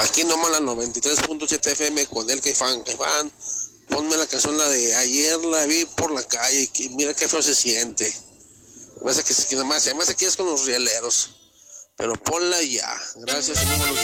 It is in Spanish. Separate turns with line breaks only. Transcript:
Aquí nomás la 93.7 FM con el Caifán. Caifán, ponme la canción, la de ayer la vi por la calle, que mira qué feo se siente. Me hace que nada más, además aquí es con los rieleros. Pero ponla ya. Gracias y muy buenos días.